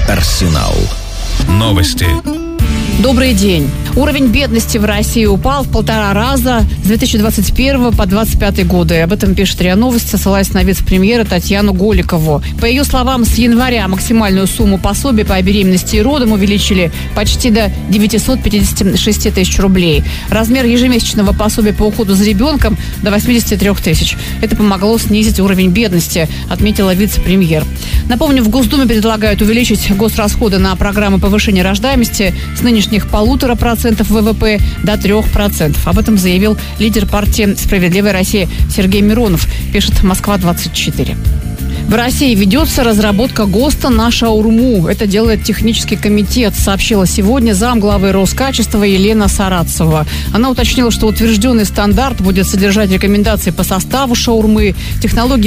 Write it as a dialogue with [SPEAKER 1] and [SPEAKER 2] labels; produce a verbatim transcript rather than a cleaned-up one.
[SPEAKER 1] Арсенал новости.
[SPEAKER 2] Добрый день. Уровень бедности в России упал в полтора раза с две тысячи двадцать первого по двадцать пятый годы. Об этом пишет РИА Новости, ссылаясь на вице-премьера Татьяну Голикову. По ее словам, с января максимальную сумму пособия по беременности и родам увеличили почти до девятьсот пятьдесят шесть тысяч рублей. Размер ежемесячного пособия по уходу за ребенком до восемьдесят три тысячи. Это помогло снизить уровень бедности, отметила вице-премьер. Напомню, в Госдуме предлагают увеличить госрасходы на программы повышения рождаемости с нынешних полутора процентов ВВП до трех процентов. Об этом заявил лидер партии «Справедливая Россия» Сергей Миронов, пишет Москва двадцать четыре. В России ведется разработка ГОСТа на шаурму. Это делает технический комитет, сообщила сегодня замглавы Роскачества Елена Саратцева. Она уточнила, что утвержденный стандарт будет содержать рекомендации по составу шаурмы, технологии